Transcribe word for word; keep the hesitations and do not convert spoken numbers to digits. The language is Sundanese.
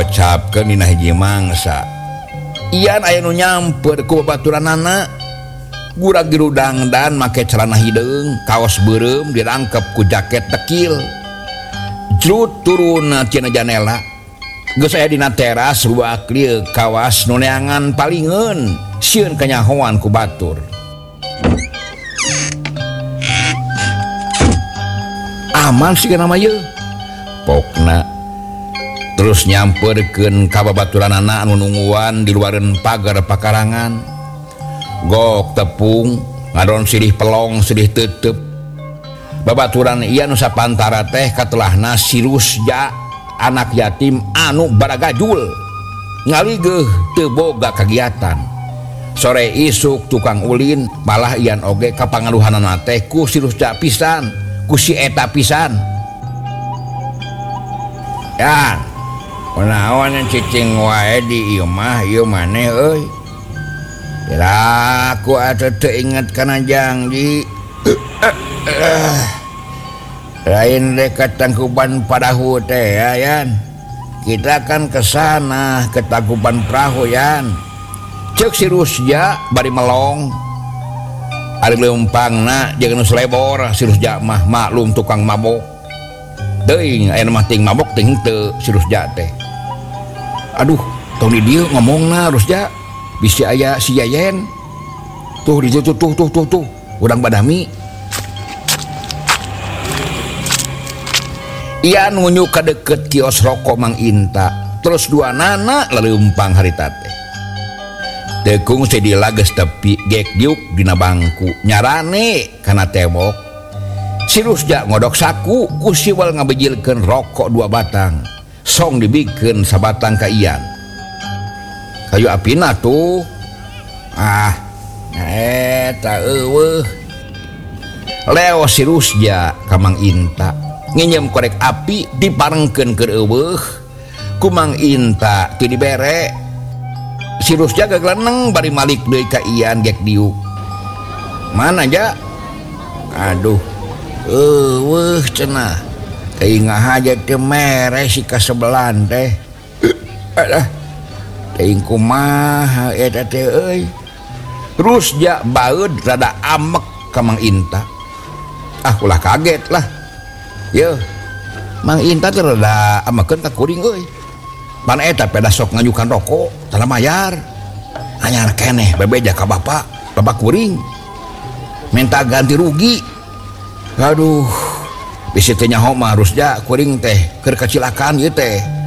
ngocapkeun dina hiji mangsa ian aya nu nyamper ku babaturan anak gurag dirudang dan make celana hideung kaos beureum dirangkep ku jaket tekil jrut turun tina janela geus aya dina teras ruak lieu kawas nu neangan palingeun sieun kanyahoan ku batur aman sih nama ye pokna terus nyamperkeun ka babaturan anak anu nungguan di luareun pagar pakarangan gok tepung ngadon silih pelong silih teuteup babaturan ieu nu sapantara teh katelahna si Rusja anak yatim anu baragajul ngaligeuh teu boga kagiatan sore isuk tukang ulin malah ian oge kapangaluhanana teh ku si Rusja pisan ku si eta pisan ya kunaon cicing wae di ieu mah ieu maneh euy lah aku atuh teu inget kana janji lain dekat Tangkuban Perahu teh ya yan kita kan kesana ke Tangkuban Perahu yan cek si Rusja bari melong ari leumpangna jeung nu selebor si Rusja mah maklum tukang mabok teuing aya mah ting mabok ting teu si Rusja teh aduh tong di dieu ngomongna Rusja bisi aya si Yayen tuh di tuh tuh tuh tuh tuh urang badami ian ngunyu ka deket kios rokok Mang Inta terus dua nana leumpang harita teh tekung sedila geus tepi gek diuk dina bangku nyarane kana tembok si Rusja ngodok saku ku siwal ngabejilkeun rokok dua batang song dibikeun sabatang ka ian kayu apina tuh ah eta eueuh leo si Rusja ka Mang Inta nginjem korek api diparengkeun keur eueuh ku Mang Inta teu dibere si Rusja gagleneng bari malik deui ka ian gek diuk mana ja aduh eueuh cenah teingah aja teu mere si kasebelan teh adah teing kumaha eta teh euy Rusja baeud rada amek ka Mang Inta ah ulah kaget lah ye Mang Inta teh rada amekeun ka kuring euy pan eta peda sok ngajukan rokok tara mayar anyar keneh bebeja ka bapak bapak kuring minta ganti rugi aduh bisi teh nyaho mah Rusja kuring teh keur kacilakaan ieu teh